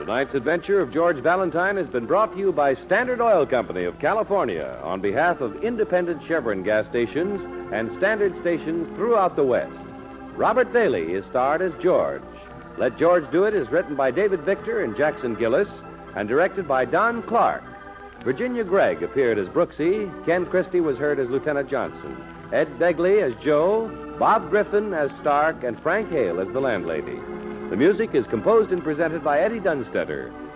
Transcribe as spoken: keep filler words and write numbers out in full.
Tonight's adventure of George Valentine has been brought to you by Standard Oil Company of California on behalf of independent Chevron gas stations and Standard stations throughout the West. Robert Bailey is starred as George. Let George Do It is written by David Victor and Jackson Gillis and directed by Don Clark. Virginia Gregg appeared as Brooksy. Ken Christie was heard as Lieutenant Johnson. Ed Begley as Joe. Bob Griffin as Stark. And Frank Hale as the landlady. The music is composed and presented by Eddie Dunstetter.